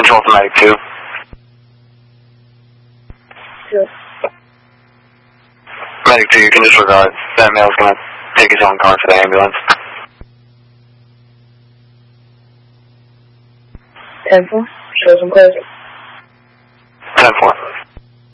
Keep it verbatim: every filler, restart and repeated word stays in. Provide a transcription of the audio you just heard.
Control to Medic two. Two. Medic two, you can disregard. That male's going to take his own car for the ambulance. ten four. Shows him closing.